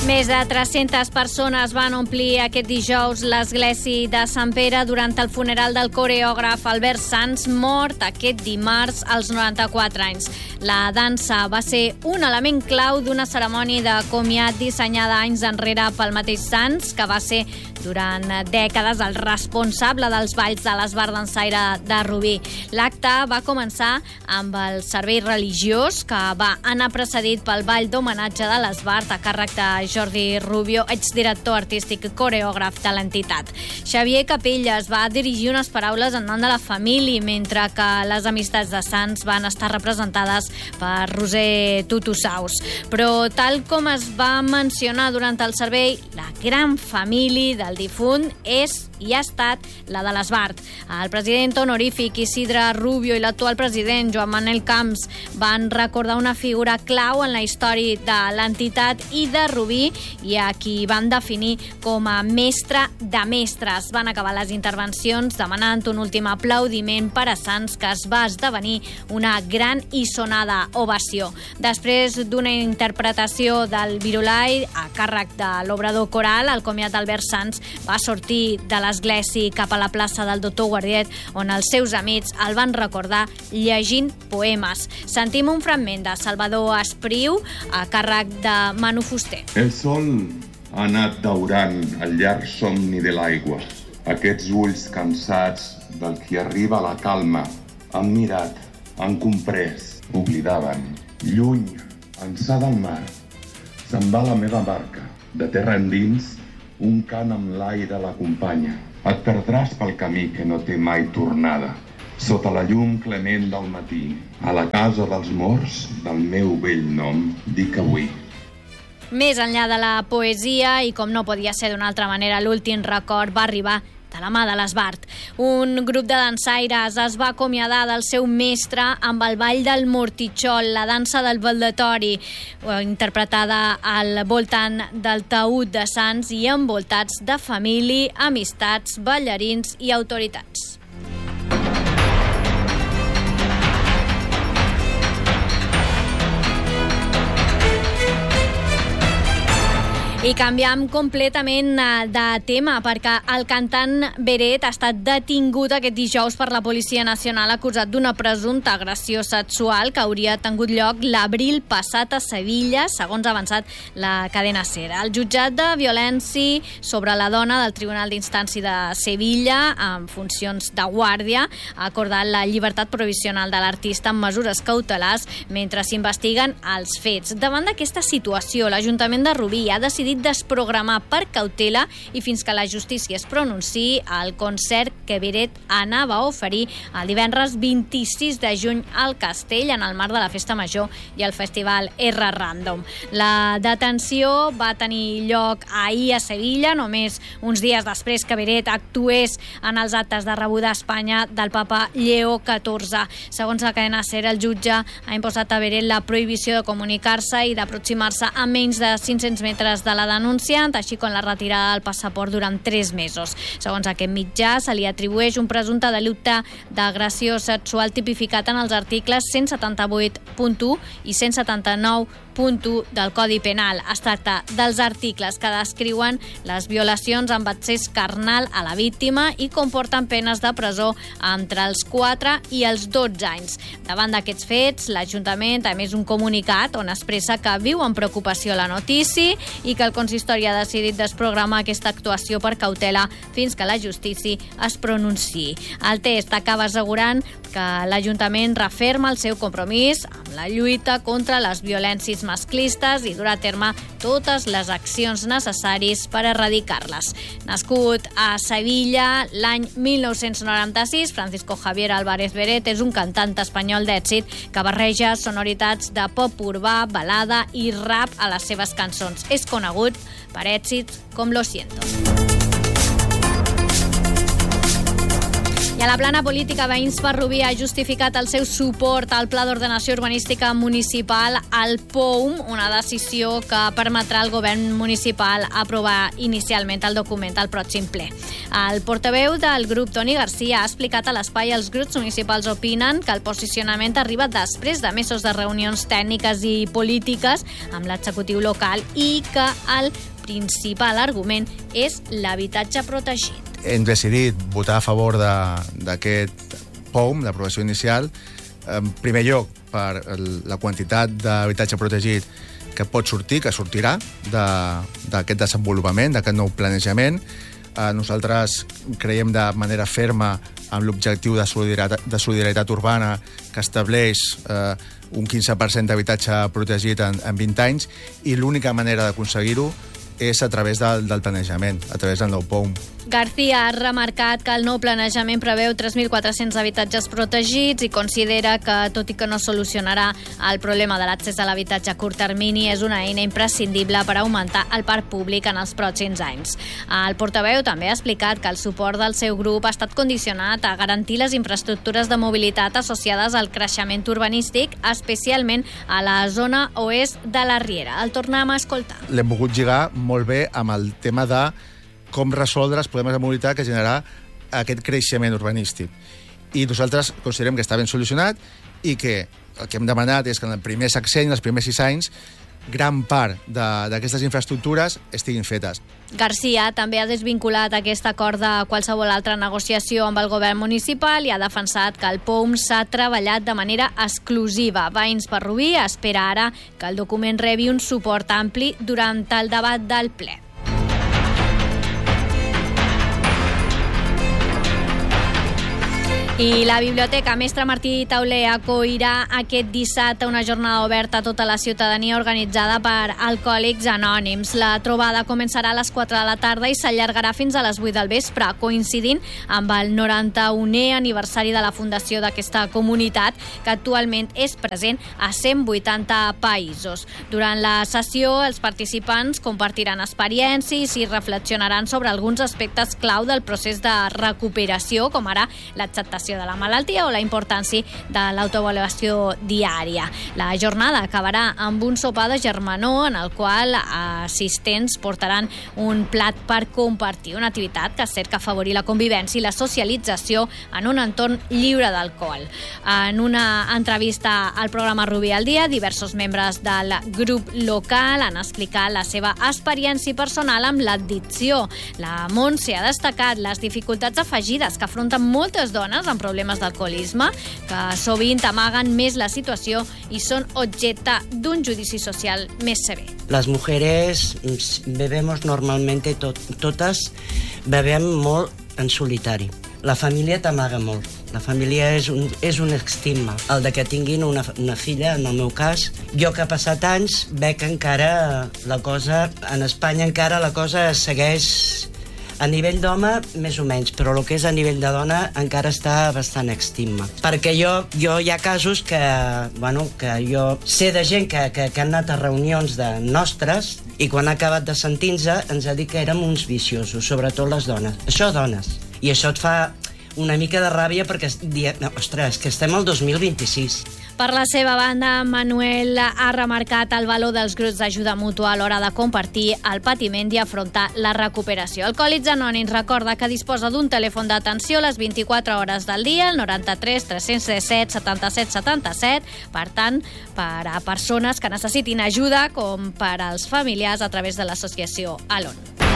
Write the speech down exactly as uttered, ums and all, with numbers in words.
Més de tres-centes persones van omplir aquest dijous l'església de Sant Pere durant el funeral del coreògraf Albert Sans, mort aquest dimarts als noranta-quatre anys. La dansa va ser un element clau d'una cerimònia de comiat dissenyada anys enrere pel mateix Sans, que va ser durant dècades el responsable dels balls de l'Esbart Dansaire de Rubí. L'acte va començar amb el servei religiós, que va anar precedit pel ball d'homenatge de l'Esbart a càrrec de Jordi Rubio, exdirector artístic i coreògraf de l'entitat. Xavier Capelles va dirigir unes paraules en nom de la família, mentre que les amistats de Sans van estar representades per Roser Tutusaus. Però, tal com es va mencionar durant el servei, la gran família del difunt és i ha estat la de l'Esbart. El president honorífic Isidre Rubio i l'actual president Joan Manel Camps van recordar una figura clau en la història de l'entitat i de Rubí, i a qui van definir com a mestre de mestres. Van acabar les intervencions demanant un últim aplaudiment per a Sans, que es va esdevenir una gran i sonada ovació. Després d'una interpretació del Virolai a càrrec de l'obrador coral, el comiat d'Albert Sans va sortir de l'església cap a la plaça del Doctor Guardiet, on els seus amics el van recordar llegint poemes. Sentim un fragment de Salvador Espriu a càrrec de Manu Fuster. El sol ha anat daurant el llarg somni de l'aigua. Aquests ulls cansats del qui arriba a la calma han mirat, han comprès, oblidaven. Lluny, ençà del mar, se'n va la meva barca. De terra endins, un cant amb l'aire l'acompanya. Et perdràs pel camí que no té mai tornada. Sota la llum clement del matí, a la casa dels morts, del meu vell nom, dic avui. Més enllà de la poesia, i com no podia ser d'una altra manera, l'últim record va arribar de la mà de l'Esbart. Un grup de dansaires es va acomiadar del seu mestre amb el ball del Mortitxol, la dansa del baldatori, interpretada al voltant del taüt de Sans i envoltats de família, amistats, ballarins i autoritats. I canviem completament de tema, perquè el cantant Beret ha estat detingut aquest dijous per la Policia Nacional acusat d'una presumpta agressió sexual que hauria tingut lloc l'abril passat a Sevilla, segons ha avançat la cadena SER. El jutjat de violència sobre la dona del Tribunal d'Instància de Sevilla, amb funcions de guàrdia, ha acordat la llibertat provisional de l'artista amb mesures cautelars mentre s'investiguen els fets. Davant d'aquesta situació, l'Ajuntament de Rubí ha decidit desprogramar per cautela i fins que la justícia es pronunciï el concert que Beret anava a oferir el divendres vint-i-sis de juny al Castell en el marc de la Festa Major i el Festival R Random. La detenció va tenir lloc ahir a Sevilla, només uns dies després que Beret actués en els actes de rebuda a Espanya del papa Lleó catorze. Segons la cadena SER, el jutge ha imposat a Beret la prohibició de comunicar-se i d'aproximar-se a menys de cinc-cents metres de la denunciant, així com la retirada del passaport durant tres mesos. Segons aquest mitjà, se li atribueix un presumpte delicte d'agressió sexual tipificat en els articles cent setanta-vuit punt u i cent setanta-nou punt u del Codi Penal. Es tracta dels articles que descriuen les violacions amb accés carnal a la víctima i comporten penes de presó entre els quatre i els dotze anys. Davant d'aquests fets, l'Ajuntament ha emès un comunicat on expressa que viu amb preocupació la notícia i que el consistori ha decidit desprogramar aquesta actuació per cautela fins que la justícia es pronunciï. El text acaba assegurant que l'Ajuntament referma el seu compromís amb la lluita contra les violències masclistes i durà a terme totes les accions necessàries per erradicar-les. Nascut a Sevilla l'any mil nou-cents noranta-sis, Francisco Javier Álvarez Beret és un cantant espanyol d'èxit que barreja sonoritats de pop urbà, balada i rap a les seves cançons. És conegut per èxits com Lo Siento. I a la plana política, Veïns per Rubí ha justificat el seu suport al Pla d'Ordenació Urbanística Municipal al P O U M, una decisió que permetrà al govern municipal aprovar inicialment el document al pròxim ple. El portaveu del grup, Toni Garcia, ha explicat a l'espai els grups municipals opinen que el posicionament arriba després de mesos de reunions tècniques i polítiques amb l'executiu local i que el principal argument és l'habitatge protegit. Hem decidit votar a favor d'aquest P O U M, l'aprovació inicial, en primer lloc per la quantitat d'habitatge protegit que pot sortir, que sortirà d'aquest desenvolupament, d'aquest nou planejament. Nosaltres creiem de manera ferma amb l'objectiu de solidaritat, de solidaritat urbana que estableix eh, un quinze per cent d'habitatge protegit en, en vint anys, i l'única manera d'aconseguir-ho és a través del, del planejament, a través del nou P O U M. García ha remarcat que el nou planejament preveu tres mil quatre-cents habitatges protegits i considera que, tot i que no solucionarà el problema de l'accés a l'habitatge a curt termini, és una eina imprescindible per augmentar el parc públic en els pròxims anys. El portaveu també ha explicat que el suport del seu grup ha estat condicionat a garantir les infraestructures de mobilitat associades al creixement urbanístic, especialment a la zona oest de la Riera. El tornem a escoltar. L'hem volgut lligar molt bé amb el tema de com resoldre els problemes de mobilitat que generarà aquest creixement urbanístic. I nosaltres considerem que està ben solucionat i que el que hem demanat és que en el primer sexenni, els primers sis anys, gran part d'aquestes infraestructures estiguin fetes. García també ha desvinculat aquest acord de qualsevol altra negociació amb el govern municipal i ha defensat que el P O U M s'ha treballat de manera exclusiva. Veïns per Rubí espera ara que el document rebi un suport ampli durant el debat del ple. I la Biblioteca Mestre Martí Tauler acollirà aquest dissabte una jornada oberta a tota la ciutadania organitzada per Alcohòlics Anònims. La trobada començarà a les quatre de la tarda i s'allargarà fins a les vuit del vespre, coincidint amb el noranta-unè aniversari de la fundació d'aquesta comunitat, que actualment és present a cent vuitanta països. Durant la sessió, els participants compartiran experiències i reflexionaran sobre alguns aspectes clau del procés de recuperació, com ara l'acceptació de la malaltia o la importància de l'autoavaluació diària. La jornada acabarà amb un sopar de germanor en el qual assistents portaran un plat per compartir, una activitat que cerca afavorir la convivència i la socialització en un entorn lliure d'alcohol. En una entrevista al programa Rubí al dia, diversos membres del grup local han explicat la seva experiència personal amb l'addicció. La Montse ha destacat les dificultats afegides que afronten moltes dones amb problemes d'alcoholisme, que sovint amaguen més la situació i són objecte d'un judici social més sever. Las mujeres bebemos normalmente, to totes bebem molt en solitari. La família t'amaga molt. La família és un, és un estigma. El de que tinguin una, una filla, en el meu cas, jo que ha passat anys, veig que encara la cosa, en Espanya encara la cosa segueix. A nivell d'home, més o menys, però el que és a nivell de dona encara està bastant estigma. Perquè jo, jo hi ha casos que, bueno, que jo sé de gent que, que, que han anat a reunions de nostres i quan ha acabat de sentir-se ens ha dit que érem uns viciosos, sobretot les dones. Això, dones. I això et fa una mica de ràbia perquè, no, ostres, que estem al dos mil vint-i-sis. Per la seva banda, Manuel ha remarcat el valor dels grups d'ajuda mútua a l'hora de compartir el patiment i afrontar la recuperació. Alcohòlics Anònims recorda que disposa d'un telèfon d'atenció a les vint-i-quatre hores del dia, el noranta-tres tres-cents disset setanta-set setanta-set. Per tant, per a persones que necessitin ajuda, com per als familiars a través de l'associació Alon.